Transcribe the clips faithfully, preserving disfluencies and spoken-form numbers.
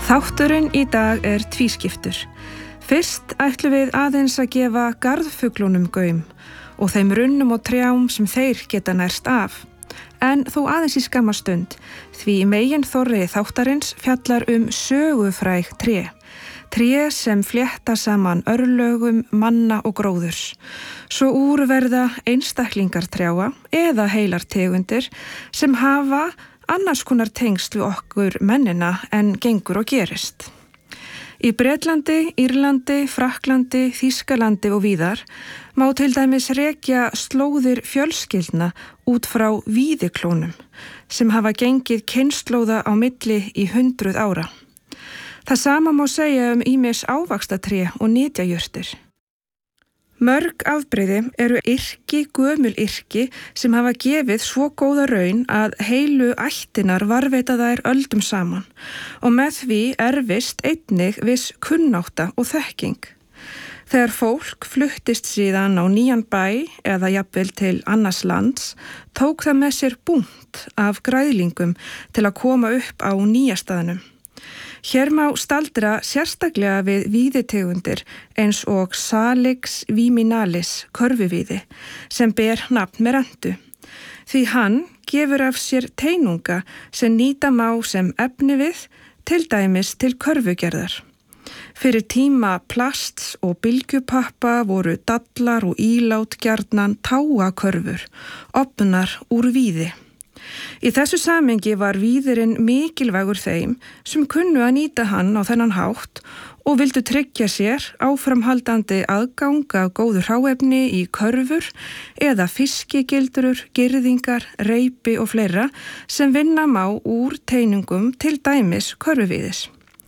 Þátturinn í dag er tvískiptur. Fyrst ætlum við aðeins að gefa garðfuglunum gaum og þeim runnum og trjám sem þeir geta nærst af. En þó aðeins í skamma stund, því megin þorri þáttarins fjallar um sögufræg tré. Tré sem flétta saman örlögum, manna og gróðurs. Svo úr verða einstaklingar trjáa eða heilar tegundir sem hafa annars konar tengsl við okkur mennina en gengur og gerist. Í Bretlandi, Írlandi, Frakklandi, Þýskalandi og víðar má til dæmis rekja slóðir fjölskyldna út frá víðiklónum sem hafa gengið kynslóða á milli í hundruð ára. Það sama má segja um ýmis ávaxtatré og nytjajurtir. Mörg afbrigði eru yrki, gömul yrki sem hafa gefið svo góða raun að heilu ættinar varðveita þær öldum saman og með því erfist einnig viss kunnátta og þekking. Þegar fólk fluttist síðan á nýjan bæ eða jafnvel til annars lands, tók það með sér búnt af græðlingum til að koma upp á nýja staðnum. Hér má staldra sérstaklega við víðitegundir eins og Salix viminalis, körfuvíði, sem ber nafn með rentu. Því hann gefur af sér teinunga sem nýta má sem efnivið, til dæmis til körfugerðar. Fyrir tíma plasts og bylgjupappa voru dallar og ílát gjarnan táakörfur, opnar úr víði. Í þessu samhengi var víðirinn mikilvægur þeim sem kunnu að nýta hann á þennan hátt og vildu tryggja sér áframhaldandi aðgang af góðu hráefni í körfur eða fiskigildrur, girðingar, reipi og fleira sem vinna má úr teinungum til dæmis körfuvíðis.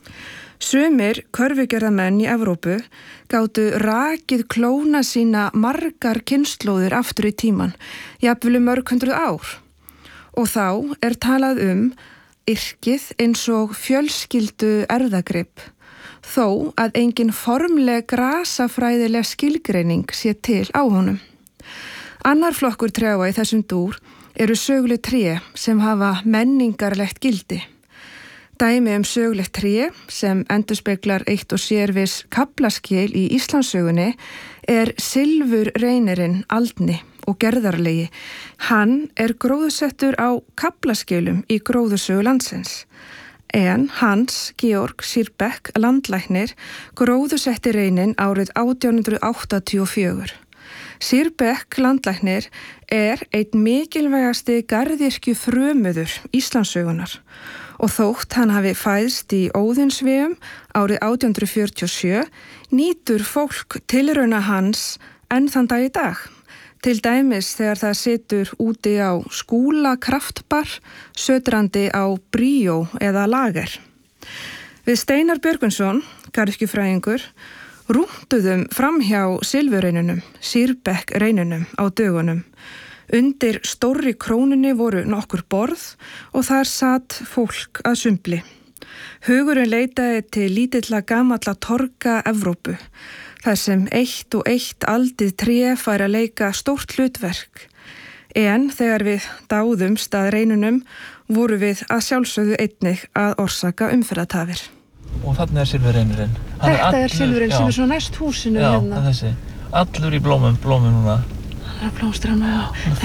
Sumir körfugerðamenn í Evrópu gátu rakið klóna sína margar kynslóðir aftur í tíman, jafnvel mörg hundruð ár. Og þá er talað um yrkið eins og fjölskyldu erfðagrip, þó að engin formleg grasafræðileg skilgreining sé til á honum. Annar flokkur trjáa í þessum dúr eru söguleg tré sem hafa menningarlegt gildi. Dæmi um sögulegt tré sem endurspeglar eitt og sér viss kaflaskil í Íslandssögunni er silfurreynirinn Aldni og gerðarlegi. Hann er gróðusettur á kaflaskilum í gróðusögu landsins. En Hans Georg Sirbeck landlæknir gróðusetti reyninn árið átján hundrað áttatíu og fjögur. Sirbeck landlæknir er einn mikilvægasti garðyrkju frömuður Íslandssögunar og þótt hann hafi fæðst í Óðinsvéum árið átján hundruð fjörutíu og sjö nýtur fólk tilrauna hans enn þann dag í dag. Til dæmis þegar það situr úti á skúla kraftbar, sötrandi á bríó eða lager. Við Steinar Björgvinsson, garðyrkjufræðingur, rúntuðum framhjá silfurreynunum, Sirbeck reynunum á dögunum. Undir stórri krónunni voru nokkur borð og þar satt fólk að sumbli. Hugurinn leitaði til lítilla gamalla torga Evrópu, þar sem eitt og eitt aldið tré fær að leika stórt hlutverk. En þegar við dáðumst að reynunum voru við að sjálfsögðu einnig að orsaka umferðartafir. Og þarna er silfurreynurinn. Þetta er silfurreyn sem er svo næst húsinu já, hérna. Já, þessi. Allur í blómum, blómum núna. Hann er að blómstra núna.